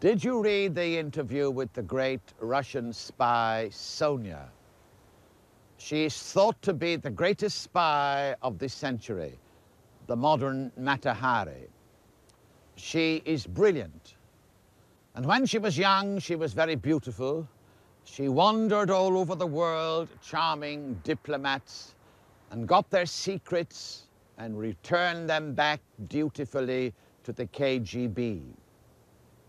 Did you read the interview with the great Russian spy, Sonia? She is thought to be the greatest spy of this century, the modern Mata Hari. She is brilliant. And when she was young, she was very beautiful. She wandered all over the world, charming diplomats, and got their secrets and returned them back dutifully to the KGB.